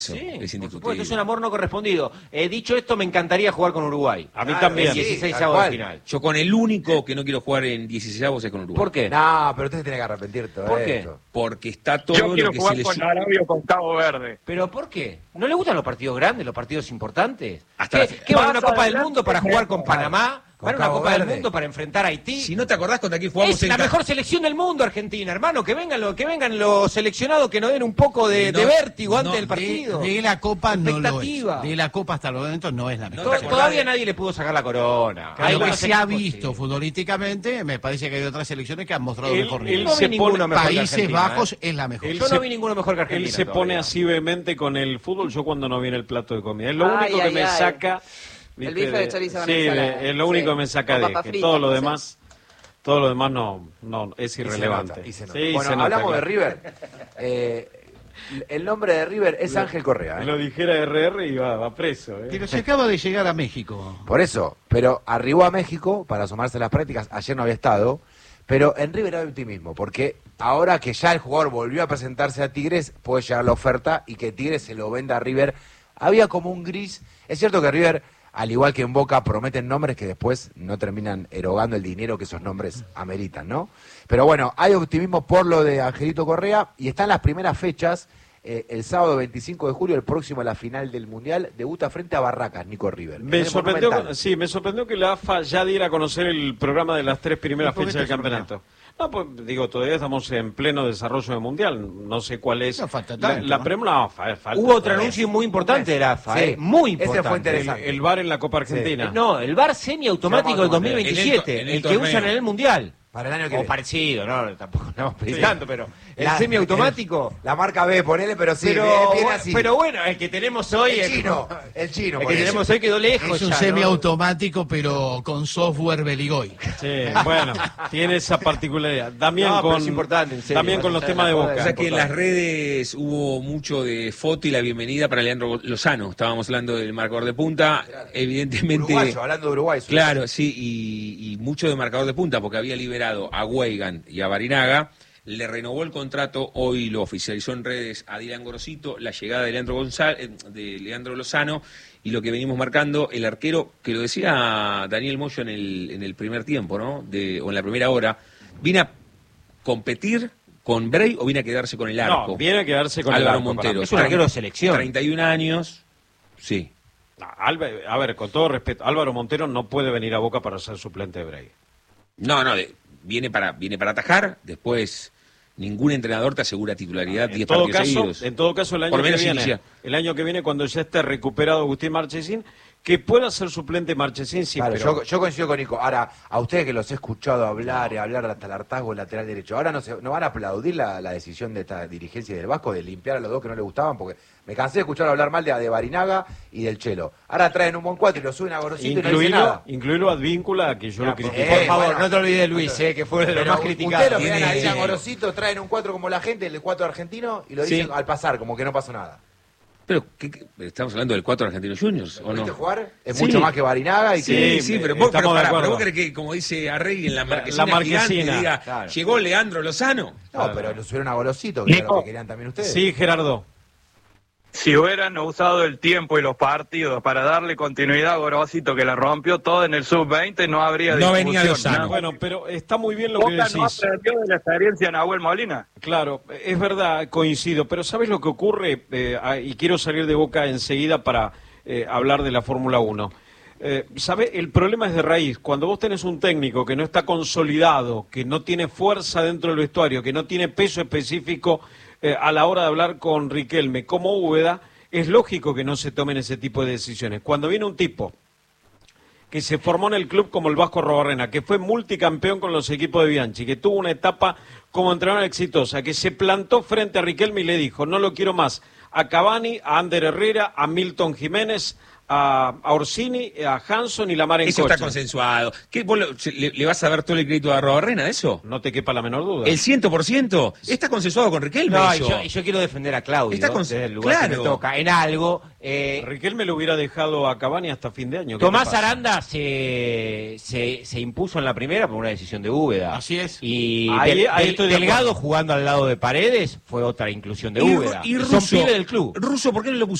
Sí, es por supuesto, es un amor no correspondido. Dicho esto, me encantaría jugar con Uruguay. A mí también. En 16avos de final. Yo con el único que no quiero jugar en 16avos es con Uruguay. ¿Por qué? No, pero usted se tiene que arrepentir todo ¿Por qué? esto. Porque está todo Yo lo quiero que jugar se le con Arabia o con Cabo Verde. ¿Pero por qué? ¿No le gustan los partidos grandes, los partidos importantes? Hasta ¿Qué van a una Más Copa del adelante Mundo para jugar con Panamá? ¿Van a una Cabo Copa del Verde. Mundo para enfrentar a Haití? Si no te acordás contra quién jugamos Es en la mejor selección del mundo, Argentina, hermano. Que vengan los seleccionados que nos den un poco de vértigo antes del partido. De la Copa no lo es. Expectativa. De la Copa hasta el momento no es la mejor. Todavía nadie le pudo sacar la corona. Lo que algunos se ha equipos, visto sí. futbolísticamente, me parece que hay otras selecciones que han mostrado Él- mejor él nivel. No vi se ninguno pone- mejor que Países Argentina, Bajos es la mejor. Yo no vi ninguno mejor que Argentina. Él se todavía. pone así vehemente con el fútbol, yo cuando no viene el plato de comida. Es lo Ay, único que ay, me ay. saca... El bife de chorizo con sí, ensalada. es lo único Sí. que me saca Con de papa que frita, todo lo no sé. demás... Todo lo demás no es irrelevante. Y se nota. Sí, Bueno, se nota, hablamos de claro. River. El nombre de River es Ángel Correa. Lo dijera RR y va preso. Pero se acaba de llegar a México. Por eso, pero arribó a México para sumarse a las prácticas. Ayer no había estado, pero en River hay optimismo, porque ahora que ya el jugador volvió a presentarse a Tigres, puede llegar la oferta y que Tigres se lo venda a River. Había como un gris. Es cierto que River, al igual que en Boca, prometen nombres que después no terminan erogando el dinero que esos nombres ameritan, ¿no? Pero bueno, hay optimismo por lo de Angelito Correa y están las primeras fechas. El sábado 25 de julio, el próximo a la final del Mundial, debuta frente a Barracas, Nico River. En Me el sorprendió, Monumental. me sorprendió que la AFA ya diera a conocer el programa de las 3 primeras ¿Y por qué fechas del te sorprendió? campeonato. No, pues digo, todavía estamos en pleno desarrollo del Mundial. No sé cuál es. No falta la tanto, ¿no? falta. Hubo otro anuncio muy importante de la AFA, Sí. muy Ese importante. fue interesante. El VAR en la Copa Argentina. No, el VAR semiautomático del Se llama 2027, en el el que torneo. usan en el Mundial. Para el año que O viene. parecido, no, tampoco no pedí Sí. tanto, pero el La- semiautomático. La marca B, ponele, pero sí, pero, viene bueno, así. pero bueno, el que tenemos hoy el chino, el chino. el por que eso. tenemos hoy quedó lejos. Es un ya, ¿no? semiautomático, pero con software Beligoy. Sí, bueno, tiene esa particularidad. También No, pero con, es importante, en serio, también con más los allá temas de de la Boca. joda O sea que en las redes hubo mucho de foto y la bienvenida para Leandro Lozano. Estábamos hablando del marcador de punta. Evidentemente. Uruguayo, hablando de Uruguay. Claro, sí, y mucho de marcador de punta, porque había liberado a Weigan y a Barinaga. Le renovó el contrato, hoy lo oficializó en redes a Dylan Gorosito, la llegada de de Leandro Lozano, y lo que venimos marcando, el arquero, que lo decía Daniel Moyo en el primer tiempo, ¿no? O en la primera hora, ¿viene a competir con Bray o viene a quedarse con el arco? No, viene a quedarse con Álvaro el arco. para Montero. mí. Es un arquero de selección. 31 años, sí. A ver, con todo respeto, Álvaro Montero no puede venir a Boca para ser suplente de Bray. No, viene para atajar, después ningún entrenador te asegura titularidad 10 partidos seguidos. En todo caso, Por el menos año inicia. que viene, cuando ya esté recuperado Agustín Marchesín, que pueda ser suplente Marchesín, sí, Claro, pero... yo coincido con Nico. Ahora, a ustedes que los he escuchado hablar hasta el hartazgo lateral derecho, ahora no van a aplaudir la decisión de esta dirigencia del Vasco de limpiar a los dos que no le gustaban, porque me cansé de escuchar hablar mal de Barinaga y del Chelo. Ahora traen un buen 4 y lo suben a Gorosito y no dicen nada. Incluirlo a Advíncula, que yo lo critiqué. Por favor, bueno, no te olvides de Luis, que fue de los Pero más criticados. ustedes lo miran a Dylan Tiene- Gorosito, traen un 4 como la gente, el 4 argentino, y lo Sí. dicen al pasar, como que no pasó nada. Pero, ¿estamos hablando del 4 Argentinos Juniors o no? ¿Viste jugar? Es Sí. mucho más que Barinaga y que... Sí, pero estamos de pará, acuerdo. pero vos crees que, como dice Arregui en la marquesina, la marquesina, gigante, diga, claro. llegó Leandro Lozano. No, pero lo subieron a Gorosito, que era lo que querían también ustedes. Sí, Gerardo. Si hubieran usado el tiempo y los partidos para darle continuidad a Gorosito, que la rompió todo en el sub-20, no habría No discusión. venía Lozano. Bueno, pero está muy bien lo que Boca no decís. aprendió de la experiencia de Nahuel Molina. Claro, es verdad, coincido, pero ¿sabes lo que ocurre? Y quiero salir de Boca enseguida para hablar de la Fórmula 1. ¿Sabe? El problema es de raíz. Cuando vos tenés un técnico que no está consolidado, que no tiene fuerza dentro del vestuario, que no tiene peso específico a la hora de hablar con Riquelme como Úbeda, es lógico que no se tomen ese tipo de decisiones. Cuando viene un tipo que se formó en el club como el Vasco Robarrena, que fue multicampeón con los equipos de Bianchi, que tuvo una etapa como entrenador exitosa, que se plantó frente a Riquelme y le dijo, no lo quiero más, a Cavani, a Ander Herrera, a Milton Jiménez, a Orsini, a Hanson y Lamar en Eso coche. está consensuado. ¿Qué, vos le vas a dar todo el crédito a Arrobarrena de eso? No te quepa la menor duda. ¿El 100%? Está consensuado con Riquelme No, eso. yo quiero defender a Claudio Está desde el lugar que me toca. En algo. Riquelme lo hubiera dejado a Cavani hasta fin de año. ¿Qué Tomás te pasa? Aranda se impuso en la primera por una decisión de Úbeda. Así es. Y Ahí estoy de Delgado acuerdo. jugando al lado de Paredes fue otra inclusión de Úbeda. Y Son Russo, pibes del club. Russo, ¿por qué no lo puso